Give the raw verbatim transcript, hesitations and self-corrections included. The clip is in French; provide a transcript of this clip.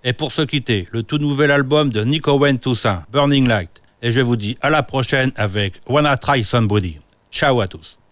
Et pour se quitter, le tout nouvel album de Nick Owen Toussaint, Burning Light. Et je vous dis à la prochaine avec Wanna Try Somebody. Ciao à tous.